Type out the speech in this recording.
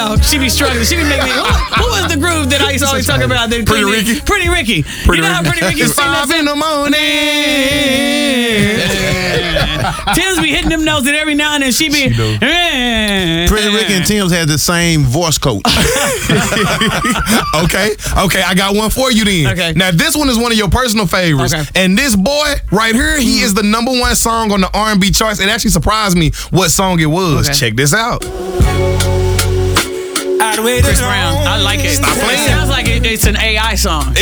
She be struggling. She be making me. Who was the groove that I used to always talk about? Pretty Ricky. Pretty Ricky. You know how Pretty Ricky It's sing that 5 in the morning. Tim's be hitting them notes, and every now and then she be. Pretty Ricky and Tim's had the same voice coach. Okay, I got one for you then. Okay. Now this one is one of your personal favorites, Okay. and this boy right here, he is the #1 song on the R&B charts. It actually surprised me what song it was. Okay. Check this out. Chris Brown. I like it. Stop playing. It sounds like it's an AI song.